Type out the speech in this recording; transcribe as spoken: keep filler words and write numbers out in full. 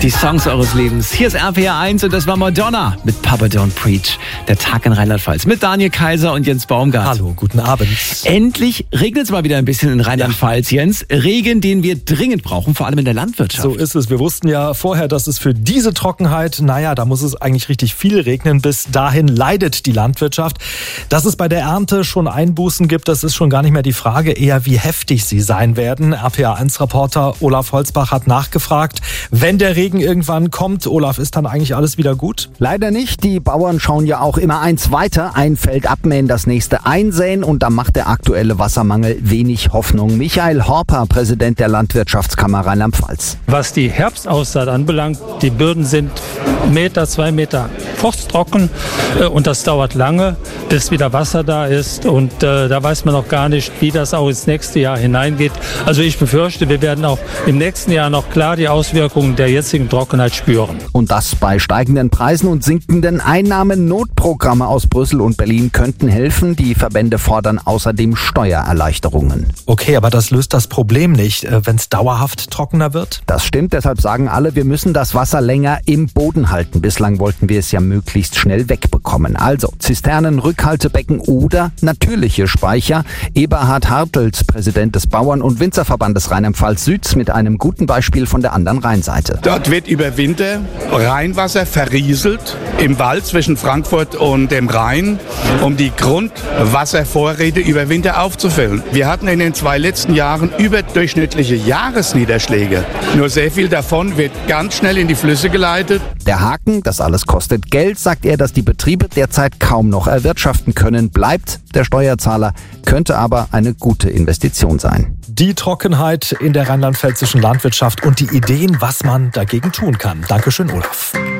Die Songs eures Lebens. Hier ist R P R eins und das war Madonna mit Papa Don't Preach. Der Tag in Rheinland-Pfalz mit Daniel Kaiser und Jens Baumgart. Hallo, guten Abend. Endlich regnet es mal wieder ein bisschen in Rheinland-Pfalz, Jens. Regen, den wir dringend brauchen, vor allem in der Landwirtschaft. So ist es. Wir wussten ja vorher, dass es für diese Trockenheit, naja, da muss es eigentlich richtig viel regnen. Bis dahin leidet die Landwirtschaft. Dass es bei der Ernte schon Einbußen gibt, das ist schon gar nicht mehr die Frage, eher wie heftig sie sein werden. R P R eins Reporter Olaf Holzbach hat nachgefragt, wenn der Regen irgendwann kommt, Olaf, ist dann eigentlich alles wieder gut? Leider nicht. Die Bauern schauen ja auch immer eins weiter. Ein Feld abmähen, das nächste einsäen und da macht der aktuelle Wassermangel wenig Hoffnung. Michael Horper, Präsident der Landwirtschaftskammer Rheinland-Pfalz. Was die Herbstaussaat anbelangt, die Böden sind Meter, zwei Meter frosttrocken und das dauert lange, bis wieder Wasser da ist und äh, da weiß man noch gar nicht, wie das auch ins nächste Jahr hineingeht. Also ich befürchte, wir werden auch im nächsten Jahr noch klar die Auswirkungen der jetzigen Trockenheit spüren. Und das bei steigenden Preisen und sinkenden Einnahmen. Notprogramme aus Brüssel und Berlin könnten helfen. Die Verbände fordern außerdem Steuererleichterungen. Okay, aber das löst das Problem nicht, wenn es dauerhaft trockener wird? Das stimmt, deshalb sagen alle, wir müssen das Wasser länger im Boden halten. Bislang wollten wir es ja möglichst schnell wegbekommen. Also Zisternen, Rückhaltebecken oder natürliche Speicher. Eberhard Hartels, Präsident des Bauern- und Winzerverbandes Rheinland-Pfalz Süd, mit einem guten Beispiel von der anderen Rheinseite. Dort wird über Winter Rheinwasser verrieselt im Wald zwischen Frankfurt und dem Rhein, um die Grundwasservorräte über Winter aufzufüllen. Wir hatten in den zwei letzten Jahren überdurchschnittliche Jahresniederschläge. Nur sehr viel davon wird ganz schnell in die Flüsse geleitet. Der Haken, das alles kostet Geld, sagt er, dass die Betriebe derzeit kaum noch erwirtschaften können. Bleibt der Steuerzahler, könnte aber eine gute Investition sein. Die Trockenheit in der rheinland-pfälzischen Landwirtschaft und die Ideen, was man dagegen tun kann. Dankeschön, Olaf.